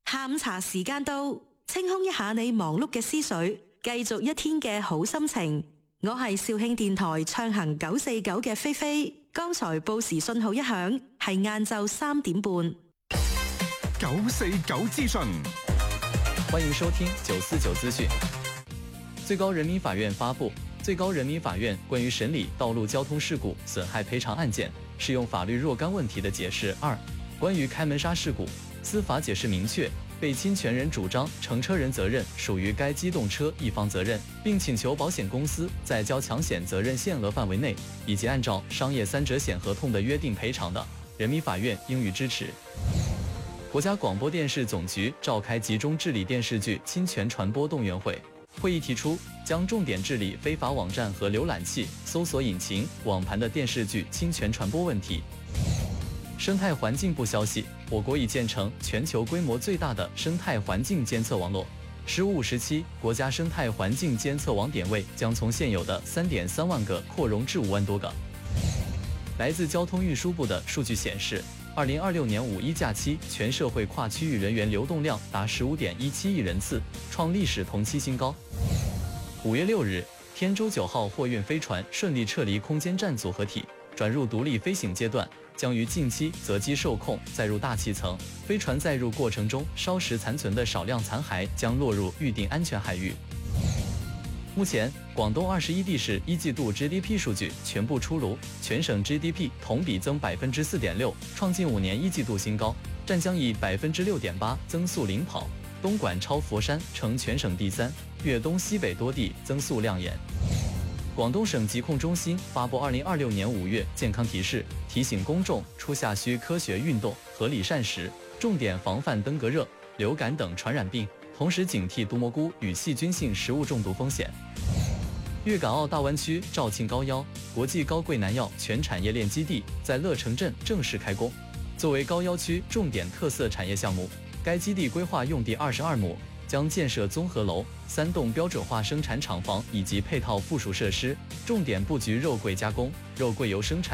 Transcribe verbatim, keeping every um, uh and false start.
下午茶時間到，清空一下你忙碌嘅思緒，繼續一天嘅好心情。我係肇慶電台暢行九四九嘅菲菲，剛才報時信號一響，係晏晝三點半。 九四九資訊， 歡迎收聽九四九資訊。最高人民法院發布《最高人民法院關於審理道路交通事故損害賠償案件適用法律若干問題的解釋二》，關於開門剎事故，司法解釋明確，被侵權人主張乘車人責任屬於該機動車一方責任，並請求保險公司在交強險責任限額範圍內，以及按照商業三者險合同的約定賠償的，人民法院應予支持。國家廣播電視總局召開集中治理電視劇侵權傳播動員會，會議提出將重點治理非法網站和瀏覽器、搜索引擎、網盤的電視劇侵權傳播問題。生態環境部消息，我國已建成全球規模最大的生態環境監測網絡。十五時期，國家生態環境監測網點位將從現有的三點三萬個擴容至五萬多個。來自交通運輸部的數據顯示，二零二六年五一假期全社會跨區域人員流動量達十五點一七億人次，創歷史同期新高。五月六日，天舟九號貨運飛船順利撤離空間站組合體，轉入獨立飛行階段，將於近期擇機受控載入大氣層。飛船載入過程中燒蝕殘存的少量殘骸將落入預定安全海域。目前，廣東二十一地市一季度 G D P 數據全部出爐，全省 G D P 同比增百分之四點六，創近五年一季度新高。湛江以百分之六點八增速領跑，東莞超佛山成全省第三，粵東西北多地增速亮眼。廣東省疾控中心發布二零二六年五月健康提示，提醒公眾初夏需科學運動，合理膳食，重點防範登革熱、流感等傳染病，同時警惕毒蘑菇與細菌性食物中毒風險。粵港澳大灣區肇慶高腰國際高貴南藥全產業鏈基地在樂城鎮正式開工。作為高腰區重點特色產業項目，該基地規劃用地二十二畝，將建設綜合樓、三棟標準化生產廠房以及配套附屬設施，重點佈局肉桂加工、肉桂油生產。